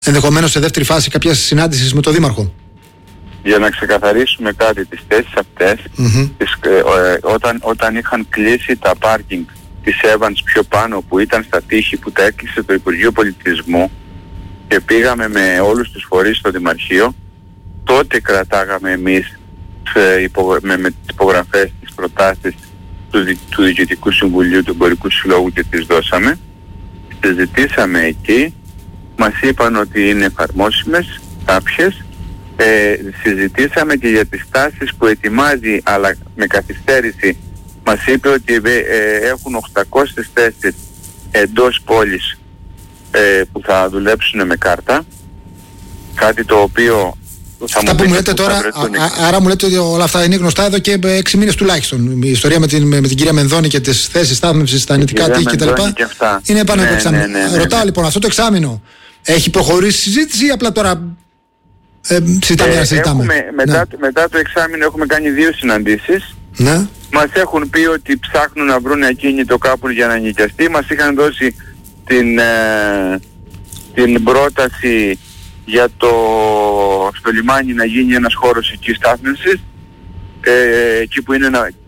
ενδεχομένως σε δεύτερη φάση κάποια συνάντηση με τον Δήμαρχο. Για να ξεκαθαρίσουμε κάτι, τις θέσεις αυτές, όταν είχαν κλείσει τα πάρκινγκ της Evans πιο πάνω που ήταν στα τείχη που τα έκλεισε το Υπουργείο Πολιτισμού και πήγαμε με όλους τους φορείς στο Δημαρχείο, τότε κρατάγαμε εμείς με τις υπογραφές, τις προτάσεις του Διοικητικού Συμβουλίου του Εμπορικού Συλλόγου και τις δώσαμε. Συζητήσαμε εκεί, μας είπαν ότι είναι εφαρμόσιμες κάποιες. Συζητήσαμε και για τις τάσεις που ετοιμάζει, αλλά με καθυστέρηση. Μας είπε ότι έχουν 800 θέσεις εντός πόλης που θα δουλέψουν με κάρτα, κάτι το οποίο αυτά που μου λέτε τώρα, άρα μου λέτε ότι όλα αυτά είναι γνωστά εδώ και 6 μήνες τουλάχιστον. Η ιστορία με την κυρία Μενδώνη και τις θέσεις στάθμευσης στα νητικά τείχη κτλ. Είναι πάνω από εξάμηνο. Ρωτάω λοιπόν, αυτό το εξάμηνο έχει προχωρήσει η συζήτηση ή απλά τώρα συζητάμε? Μετά το εξάμηνο έχουμε κάνει 2 συναντήσεις. Ναι. Μας έχουν πει ότι ψάχνουν να βρουν ακίνητο κάπου για να νοικιαστεί. Μας είχαν δώσει την πρόταση για στο λιμάνι να γίνει ένας χώρος εκεί στάθμευσης, εκεί που είναι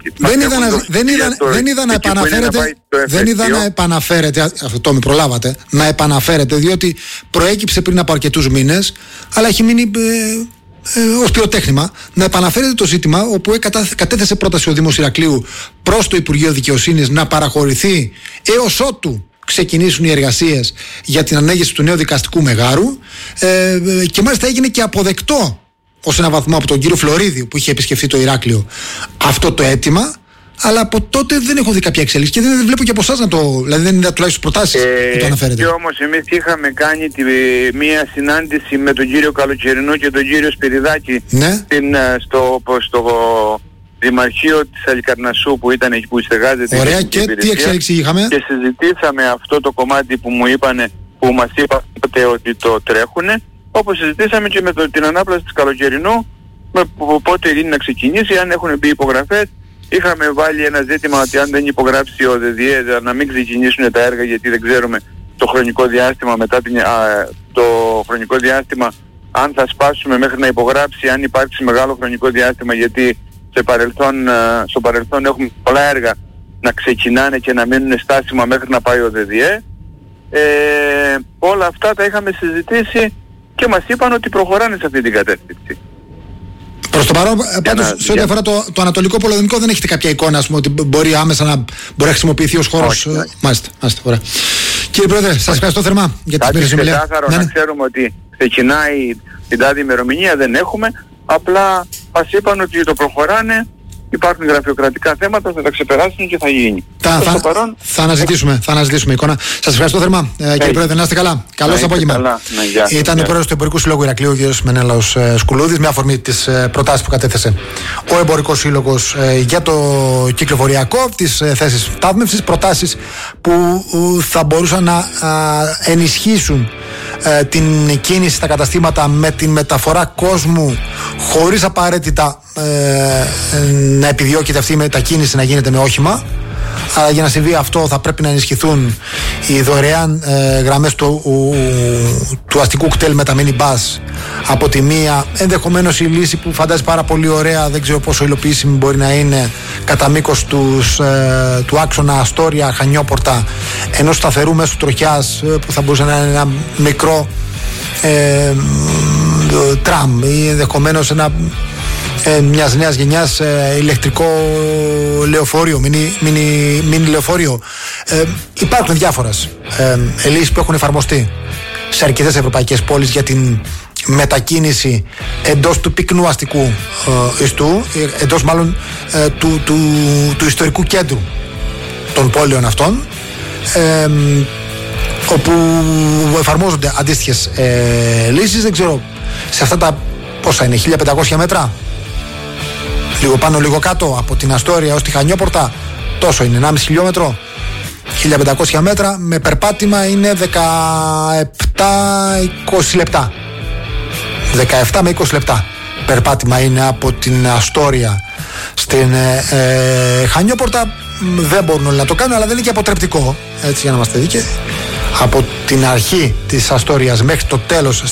δεν είδα να επαναφέρετε, αυτό με προλάβατε, να επαναφέρετε, διότι προέκυψε πριν από αρκετούς μήνες, αλλά έχει μείνει ως πυροτέχνημα, να επαναφέρετε το ζήτημα όπου κατέθεσε πρόταση ο Δήμος Ηρακλείου προς το Υπουργείο Δικαιοσύνης να παραχωρηθεί έως ότου ξεκινήσουν οι εργασίες για την ανέγερση του νέου δικαστικού μεγάρου, και μάλιστα έγινε και αποδεκτό ως ένα βαθμό από τον κύριο Φλωρίδη που είχε επισκεφθεί το Ηράκλειο αυτό το αίτημα, αλλά από τότε δεν έχω δει κάποια εξέλιξη και δεν βλέπω και από εσάς δηλαδή δεν είδα τουλάχιστον προτάσεις που το αναφέρετε. Και όμως εμείς είχαμε κάνει μία συνάντηση με τον κύριο Καλοκαιρινό και τον κύριο Σπυριδάκη, ναι, στο Δημαρχείο της Αλικαρνασσού που ήταν εκεί που στεγάζεται. Ωραία, και τι εξέλιξη είχαμε? Και συζητήσαμε αυτό το κομμάτι που μας είπαν τότε ότι το τρέχουνε, όπως συζητήσαμε και με την ανάπλαση της Καλοκαιρινού, πότε είναι να ξεκινήσει, αν έχουν μπει υπογραφές. Είχαμε βάλει ένα ζήτημα ότι αν δεν υπογράψει ο ΔΔΕ να μην ξεκινήσουν τα έργα, γιατί δεν ξέρουμε το χρονικό διάστημα το χρονικό διάστημα αν θα σπάσουμε μέχρι να υπογράψει, αν υπάρξει μεγάλο χρονικό διάστημα, γιατί στο παρελθόν έχουμε πολλά έργα να ξεκινάνε και να μείνουν στάσιμα μέχρι να πάει ο ΔΔΕ. Όλα αυτά τα είχαμε συζητήσει και μας είπαν ότι προχωράνε σε αυτή την κατεύθυνση. Προς το παρόν, πάντως, σε ό,τι αφορά το Ανατολικό Πολυδομικό, δεν έχετε κάποια εικόνα, ας πούμε, ότι μπορεί άμεσα να χρησιμοποιηθεί ως χώρος? Μάλιστα, ωραία. Κύριε Πρόεδρε, σας ευχαριστώ θερμά για την σημερινή ομιλία. Κάτι ξεκάθαρο, να ξέρουμε ότι ξεκινάει την τάδη ημερομηνία, δεν έχουμε. Απλά μας είπαν ότι το προχωράνε, υπάρχουν γραφειοκρατικά θέματα, θα τα ξεπεράσουν και θα γίνει. Θα αναζητήσουμε εικόνα. Σας ευχαριστώ θερμά, κύριε Πρόεδρε, να είστε καλά. Καλώς απόγευμα. Ήταν ο Πρόεδρος του Εμπορικού Συλλόγου Ηρακλείου, ο κ. Μενέλαος Σκουλούδης, με αφορμή τις προτάσεις που κατέθεσε ο Εμπορικός Σύλλογος για το κυκλοφοριακό, τις θέσεις στάθμευσης, προτάσεις που θα μπορούσαν να ενισχύσουν την κίνηση στα καταστήματα με την μεταφορά κόσμου, χωρίς απαραίτητα να επιδιώκεται αυτή η μετακίνηση να γίνεται με όχημα. Αλλά για να συμβεί αυτό θα πρέπει να ενισχυθούν οι δωρεάν γραμμές του αστικού κτέλ με τα mini bus από τη μία. Ενδεχομένως η λύση που φαντάζει πάρα πολύ ωραία, δεν ξέρω πόσο υλοποιήσιμη μπορεί να είναι, κατά μήκος του άξονα Αστόρια Χανιόπορτα, ενός σταθερού μέσου τροχιάς που θα μπορούσε να είναι ένα μικρό τραμ ή ενδεχομένως μιας νέας γενιάς ηλεκτρικό λεωφορείο, μίνι λεωφορείο. Υπάρχουν διάφορες λύσεις που έχουν εφαρμοστεί σε αρκετές ευρωπαϊκές πόλεις για την μετακίνηση εντός του πυκνού αστικού ιστού, εντός μάλλον του ιστορικού κέντρου των πόλεων αυτών, όπου εφαρμόζονται αντίστοιχες λύσεις. Δεν ξέρω σε αυτά τα πόσα είναι, 1500 μέτρα, λίγο πάνω λίγο κάτω από την Αστόρια ως τη Χανιόπορτα, τόσο είναι, 1,5 χιλιόμετρο, 1500 μέτρα, με περπάτημα είναι 17-20 λεπτά, 17 με 20 λεπτά περπάτημα είναι από την Αστόρια στην Χανιόπορτα. Δεν μπορούν όλοι να το κάνουν, αλλά δεν είναι και αποτρεπτικό, έτσι, για να είμαστε δίκαιοι. από την αρχή της Αστόριας μέχρι το τέλος